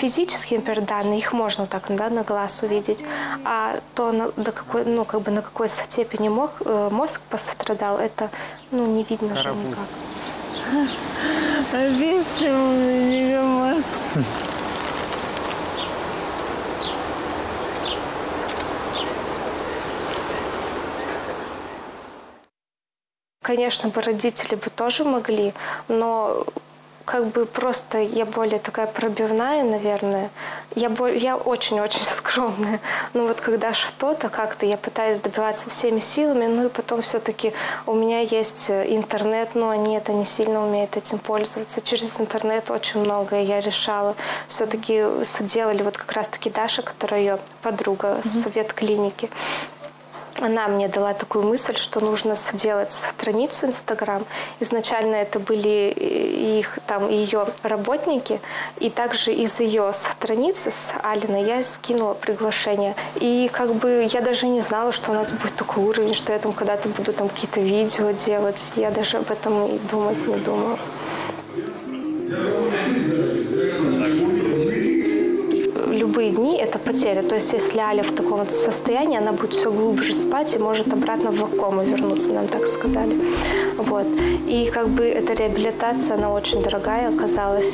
физические, например, данные, их можно так, да, на глаз увидеть, а то, на какой степени мозг пострадал, это, не видно же никак. Объясни мне мозг. Конечно, бы родители бы тоже могли, но просто я более такая пробивная, наверное. Я очень-очень скромная. Но вот когда что-то как-то я пытаюсь добиваться всеми силами, и потом все-таки у меня есть интернет, но они это не сильно умеют этим пользоваться. Через интернет очень многое я решала. Все-таки делали вот как раз-таки Даша, которая ее подруга с ветклиники. Она мне дала такую мысль, что нужно сделать страницу Инстаграм. Изначально это были ее работники, и также из ее страницы с Алиной я скинула приглашение. И я даже не знала, что у нас будет такой уровень, что я там когда-то буду какие-то видео делать. Я даже об этом и думать не думала. Любые дни – это потеря. То есть, если Аля в таком состоянии, она будет все глубже спать и может обратно в кому вернуться, нам так сказали. Вот. И эта реабилитация, она очень дорогая оказалась.